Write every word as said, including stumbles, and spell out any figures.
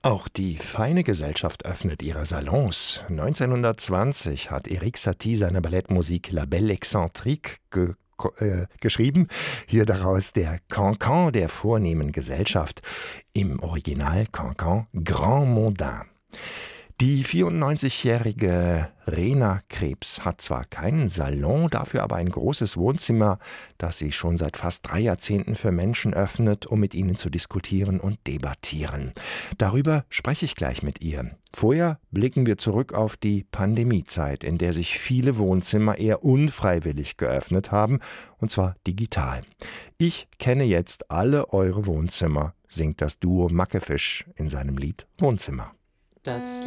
Auch die feine Gesellschaft öffnet ihre Salons. neunzehnhundertzwanzig hat Erik Satie seine Ballettmusik La Belle Excentrique ge äh, geschrieben. Hier daraus der Cancan der vornehmen Gesellschaft. Im Original Cancan Grand Mondain. Die vierundneunzigjährige Rena Krebs hat zwar keinen Salon, dafür aber ein großes Wohnzimmer, das sie schon seit fast drei Jahrzehnten für Menschen öffnet, um mit ihnen zu diskutieren und debattieren. Darüber spreche ich gleich mit ihr. Vorher blicken wir zurück auf die Pandemiezeit, in der sich viele Wohnzimmer eher unfreiwillig geöffnet haben, und zwar digital. Ich kenne jetzt alle eure Wohnzimmer, singt das Duo Mackefisch in seinem Lied Wohnzimmer. Das